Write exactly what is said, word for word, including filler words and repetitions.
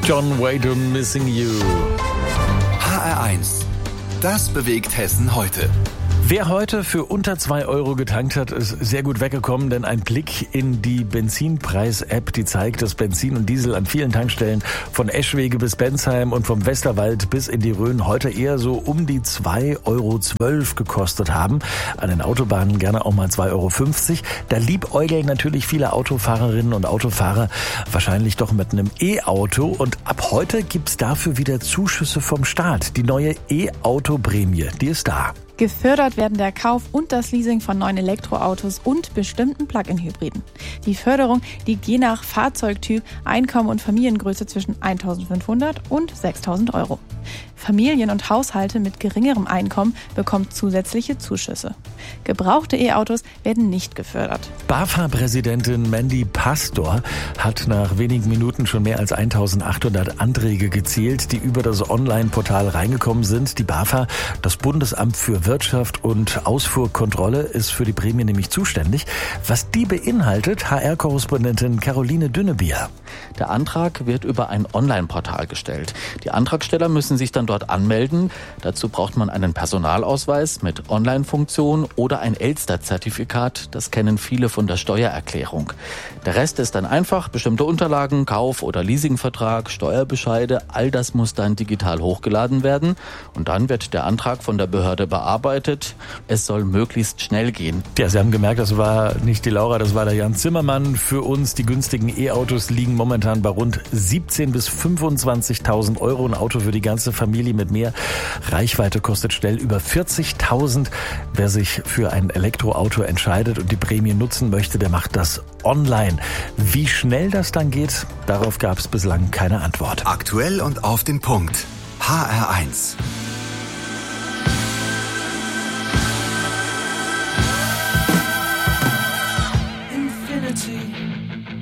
John Wayton, Missing You. H R eins. Das bewegt Hessen heute. Wer heute für unter zwei Euro getankt hat, ist sehr gut weggekommen, denn ein Blick in die Benzinpreis-App, die zeigt, dass Benzin und Diesel an vielen Tankstellen von Eschwege bis Bensheim und vom Westerwald bis in die Rhön heute eher so um die zwei Euro zwölf gekostet haben. An den Autobahnen gerne auch mal zwei Euro fünfzig. Da liebäugeln natürlich viele Autofahrerinnen und Autofahrer wahrscheinlich doch mit einem E-Auto. Und ab heute gibt's dafür wieder Zuschüsse vom Staat. Die neue E-Auto-Prämie, die ist da. Gefördert werden der Kauf und das Leasing von neuen Elektroautos und bestimmten Plug-in-Hybriden. Die Förderung liegt je nach Fahrzeugtyp, Einkommen und Familiengröße zwischen eintausendfünfhundert und sechstausend Euro. Familien und Haushalte mit geringerem Einkommen bekommen zusätzliche Zuschüsse. Gebrauchte E-Autos werden nicht gefördert. BAFA-Präsidentin Mandy Pastor hat nach wenigen Minuten schon mehr als eintausendachthundert Anträge gezählt, die über das Online-Portal reingekommen sind. Die BAFA, das Bundesamt für Wirtschaft und Ausfuhrkontrolle, ist für die Prämie nämlich zuständig. Was die beinhaltet, H R-Korrespondentin Caroline Dünnebier. Der Antrag wird über ein Online-Portal gestellt. Die Antragsteller müssen sich dann dort anmelden. Dazu braucht man einen Personalausweis mit Online-Funktion oder ein Elster-Zertifikat. Das kennen viele von der Steuererklärung. Der Rest ist dann einfach bestimmte Unterlagen, Kauf- oder Leasingvertrag, Steuerbescheide. All das muss dann digital hochgeladen werden. Und dann wird der Antrag von der Behörde bearbeitet. Es soll möglichst schnell gehen. Ja, Sie haben gemerkt, das war nicht die Laura, das war der Jan Zimmermann. Für uns, die günstigen E-Autos liegen momentan bei rund siebzehntausend bis fünfundzwanzigtausend Euro. Ein Auto für die ganze Familie mit mehr Reichweite kostet schnell über vierzigtausend. Wer sich für ein Elektroauto entscheidet und die Prämie nutzen möchte, der macht das online. Wie schnell das dann geht, darauf gab es bislang keine Antwort. Aktuell und auf den Punkt. H R eins.